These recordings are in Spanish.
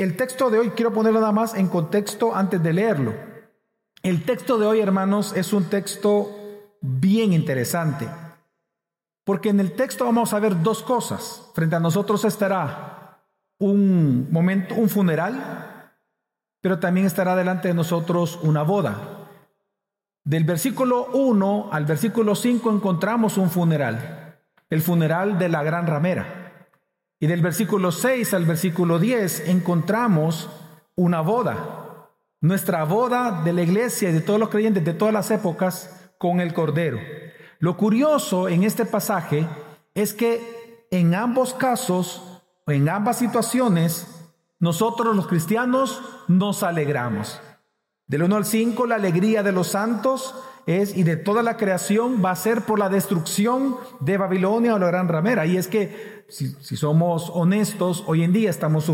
el texto de hoy, quiero ponerlo nada más en contexto antes de leerlo. El texto de hoy, hermanos, es un texto bien interesante, porque en el texto vamos a ver dos cosas. Frente a nosotros estará un funeral, pero también estará delante de nosotros una boda. Del versículo 1 al versículo 5 encontramos un funeral, el funeral de la gran ramera. Y del versículo 6 al versículo 10 encontramos una boda, nuestra boda de la iglesia y de todos los creyentes de todas las épocas con el Cordero. Lo curioso en este pasaje es que en ambos casos, o en ambas situaciones, nosotros los cristianos nos alegramos. Del 1 al 5, la alegría de los santos y de toda la creación va a ser por la destrucción de Babilonia o la gran ramera. Y es que, si somos honestos, hoy en día sufrimos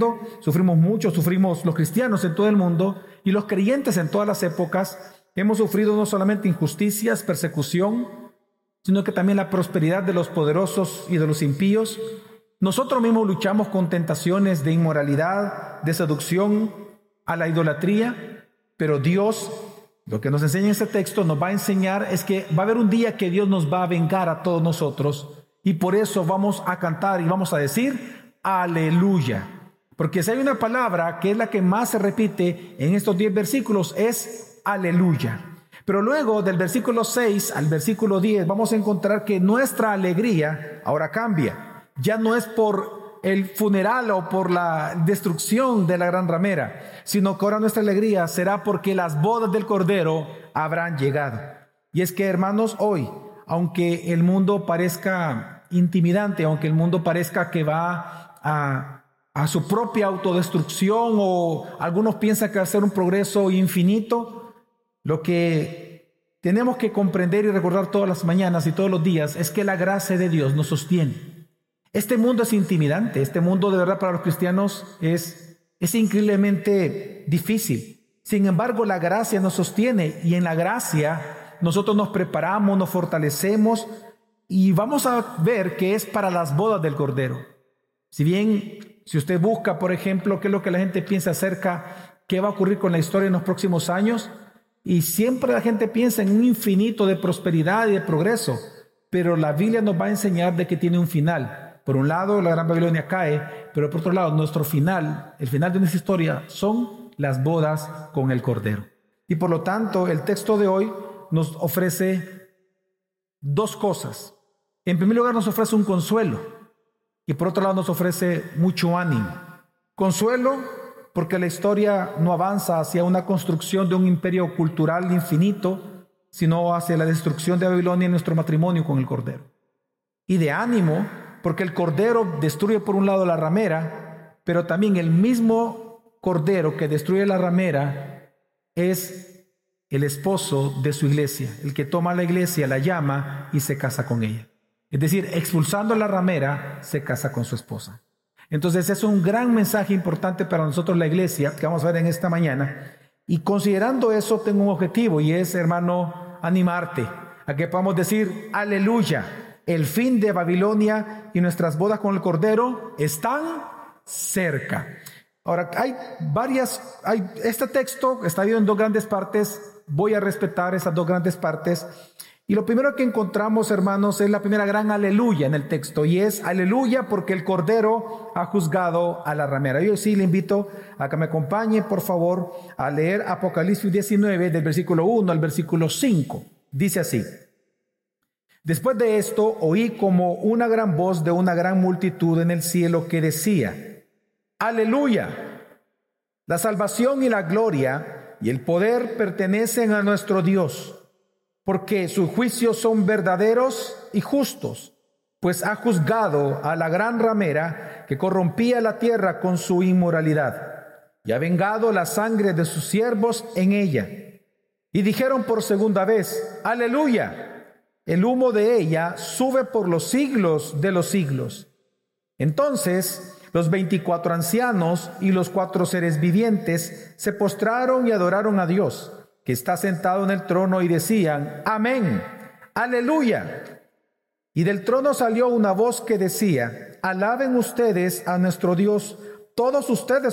mucho, sufrimos los cristianos en todo el mundo y los creyentes en todas las épocas. Hemos sufrido no solamente injusticias, persecución, sino que también la prosperidad de los poderosos y de los impíos. Nosotros mismos luchamos con tentaciones de inmoralidad, de seducción, a la idolatría. Pero Dios, lo que nos enseña este texto, nos va a enseñar es que va a haber un día que Dios nos va a vengar a todos nosotros, y por eso vamos a cantar y vamos a decir aleluya. Porque si hay una palabra que es la que más se repite en estos 10 versículos, es aleluya. Pero luego del versículo 6 al versículo 10 vamos a encontrar que nuestra alegría ahora cambia. Ya no es por el funeral o por la destrucción de la gran ramera, sino que ahora nuestra alegría será porque las bodas del Cordero habrán llegado. Y es que, hermanos, hoy, aunque el mundo parezca intimidante, aunque el mundo parezca que va a su propia autodestrucción, o algunos piensan que va a ser un progreso infinito, lo que tenemos que comprender y recordar todas las mañanas y todos los días es que la gracia de Dios nos sostiene. Este mundo es intimidante, este mundo de verdad para los cristianos es increíblemente difícil. Sin embargo, la gracia nos sostiene, y en la gracia nosotros nos preparamos, nos fortalecemos, y vamos a ver que es para las bodas del Cordero. Si usted busca, por ejemplo, qué es lo que la gente piensa acerca qué va a ocurrir con la historia en los próximos años, y siempre la gente piensa en un infinito de prosperidad y de progreso, pero la Biblia nos va a enseñar de que tiene un final. Por un lado, la gran Babilonia cae, pero por otro lado, nuestro final, el final de nuestra historia, son las bodas con el Cordero. Y por lo tanto, el texto de hoy nos ofrece dos cosas. En primer lugar, nos ofrece un consuelo, y por otro lado, nos ofrece mucho ánimo. Consuelo, porque la historia no avanza hacia una construcción de un imperio cultural infinito, sino hacia la destrucción de Babilonia y nuestro matrimonio con el Cordero. Y de ánimo, porque el Cordero destruye por un lado la ramera, pero también el mismo Cordero que destruye la ramera es el esposo de su iglesia, el que toma a la iglesia, la llama y se casa con ella. Es decir, expulsando a la ramera, se casa con su esposa. Entonces es un gran mensaje importante para nosotros la iglesia, que vamos a ver en esta mañana. Y considerando eso, tengo un objetivo, y es, hermano, animarte a que podamos decir aleluya. El fin de Babilonia y nuestras bodas con el Cordero están cerca. Ahora, este texto está dividido en dos grandes partes. Voy a respetar esas dos grandes partes. Y lo primero que encontramos, hermanos, es la primera gran aleluya en el texto. Y es aleluya porque el Cordero ha juzgado a la ramera. Yo sí le invito a que me acompañe, por favor, a leer Apocalipsis 19, del versículo 1 al versículo 5. Dice así: Después de esto, oí como una gran voz de una gran multitud en el cielo que decía: ¡Aleluya! La salvación y la gloria y el poder pertenecen a nuestro Dios, porque sus juicios son verdaderos y justos, pues ha juzgado a la gran ramera que corrompía la tierra con su inmoralidad, y ha vengado la sangre de sus siervos en ella. Y dijeron por segunda vez: ¡Aleluya! El humo de ella sube por los siglos de los siglos. Entonces los 24 ancianos y los 4 seres vivientes se postraron y adoraron a Dios, que está sentado en el trono, y decían: Amén, aleluya. Y del trono salió una voz que decía: Alaben ustedes a nuestro Dios, todos ustedes